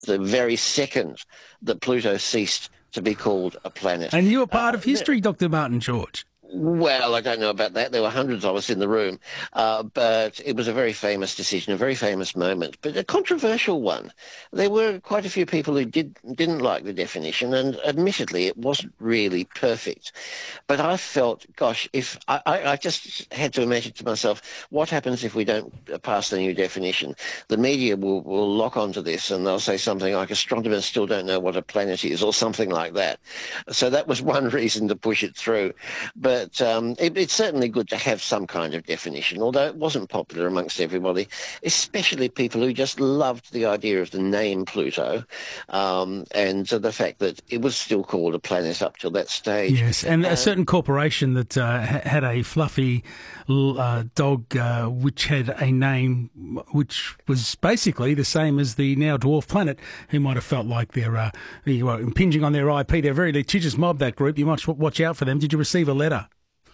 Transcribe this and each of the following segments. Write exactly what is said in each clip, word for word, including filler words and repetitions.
the very second that Pluto ceased to be called a planet. And you were part Uh, of history, Doctor Martin George. Well, I don't know about that. There were hundreds of us in the room, uh, but it was a very famous decision, a very famous moment, but a controversial one. There were quite a few people who did, didn't like the definition, and admittedly, it wasn't really perfect. But I felt, gosh, if I, I, I just had to imagine to myself, what happens if we don't pass the new definition? The media will, will lock onto this, and they'll say something like, astronomers still don't know what a planet is, or something like that. So that was one reason to push it through. But But um, it, it's certainly good to have some kind of definition, although it wasn't popular amongst everybody, especially people who just loved the idea of the name Pluto, um, and uh, the fact that it was still called a planet up till that stage. Yes, and uh, a certain corporation that uh, ha- had a fluffy uh, dog uh, which had a name which was basically the same as the now dwarf planet, who might have felt like they're uh, you were impinging on their I P. They're a very litigious mob, that group. You might watch out for them. Did you receive a letter?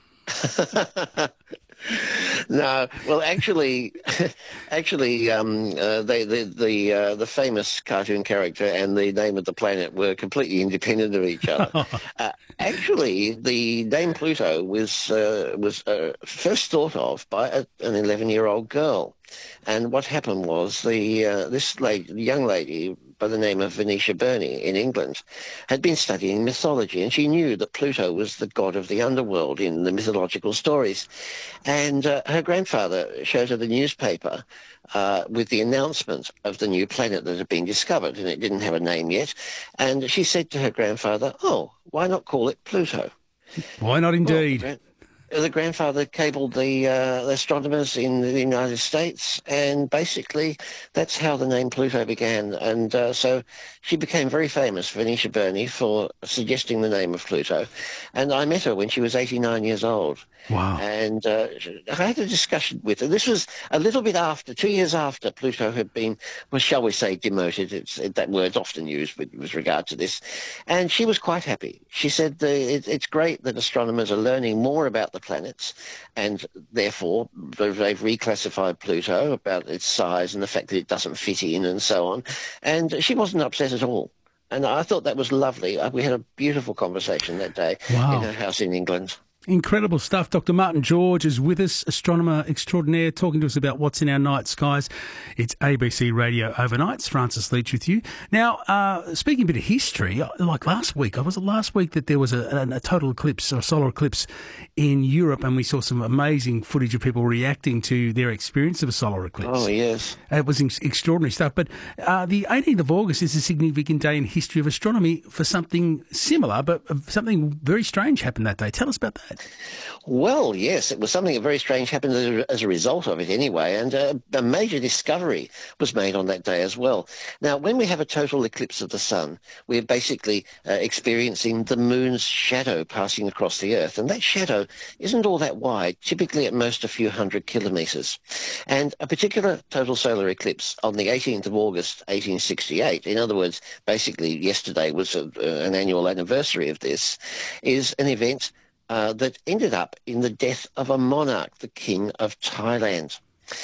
No, well, actually, actually, um, uh, they, the the uh, the famous cartoon character and the name of the planet were completely independent of each other. uh, actually, the name Pluto was uh, was uh, first thought of by a, an eleven-year-old girl, and what happened was the uh, this lady, young lady by the name of Venetia Burney in England, had been studying mythology, and she knew that Pluto was the god of the underworld in the mythological stories. And uh, her grandfather showed her the newspaper uh, with the announcement of the new planet that had been discovered, and it didn't have a name yet. And she said to her grandfather, "Oh, why not call it Pluto?" Why not indeed? Well, the grandfather cabled the, uh, the astronomers in the United States, and basically that's how the name Pluto began. And uh, so she became very famous, Venetia Burney, for suggesting the name of Pluto. And I met her when she was eighty-nine years old. Wow. And uh, I had a discussion with her. This was a little bit after, two years after Pluto had been, well, shall we say, demoted. It's, it, that word's often used with, with regard to this. And she was quite happy. She said the, it, it's great that astronomers are learning more about the planets, and therefore they've reclassified Pluto about its size and the fact that it doesn't fit in and so on. And she wasn't upset at all. And I thought that was lovely. We had a beautiful conversation that day Wow. in her house in England. Incredible stuff. Doctor Martin George is with us, astronomer extraordinaire, talking to us about what's in our night skies. It's A B C Radio Overnights. Francis Leach with you. Now, uh, speaking a bit of history, like last week, I was it last week that there was a, a, a total eclipse, or a solar eclipse in Europe, and we saw some amazing footage of people reacting to their experience of a solar eclipse. Oh, yes. It was ex- extraordinary stuff. But uh, the eighteenth of August is a significant day in history of astronomy for something similar, but something very strange happened that day. Tell us about that. Well, yes, it was something very strange happened as a, as a result of it anyway, and uh, a major discovery was made on that day as well. Now, when we have a total eclipse of the sun, we're basically uh, experiencing the moon's shadow passing across the Earth, and that shadow isn't all that wide, typically at most a few hundred kilometres. And a particular total solar eclipse on the eighteenth of August, eighteen sixty-eight, in other words, basically yesterday was a, uh, an annual anniversary of this, is an event Uh, that ended up in the death of a monarch, the King of Thailand.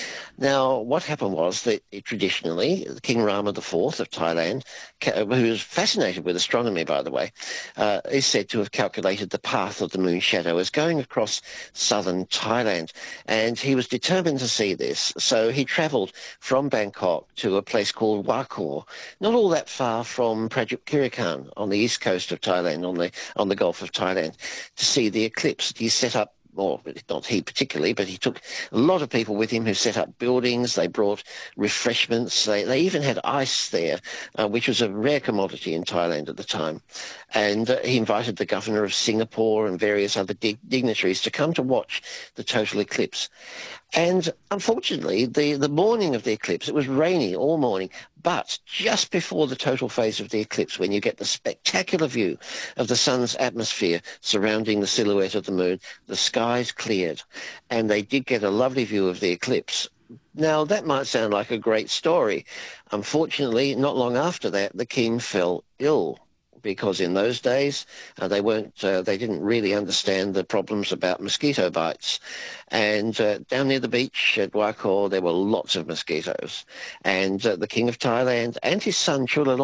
Now, what happened was that traditionally, King Rama the Fourth of Thailand, who was fascinated with astronomy, by the way, uh, is said to have calculated the path of the moon's shadow as going across southern Thailand. And he was determined to see this, so he travelled from Bangkok to a place called Wakor, not all that far from Prachuapkhirikan on the east coast of Thailand, on the, on the Gulf of Thailand, to see the eclipse. He set up, or not he particularly, but he took a lot of people with him who set up buildings. They brought refreshments. They, they even had ice there, uh, which was a rare commodity in Thailand at the time. And uh, he invited the governor of Singapore and various other dig- dignitaries to come to watch the total eclipse. And unfortunately, the, the morning of the eclipse, it was rainy all morning, but just before the total phase of the eclipse, when you get the spectacular view of the sun's atmosphere surrounding the silhouette of the moon, the skies cleared, and they did get a lovely view of the eclipse. Now, that might sound like a great story. Unfortunately, not long after that, the king fell ill. because in those days uh, they weren't, uh, they didn't really understand the problems about mosquito bites. And uh, down near the beach at Waikor, there were lots of mosquitoes. And uh, the King of Thailand and his son Chulalongkorn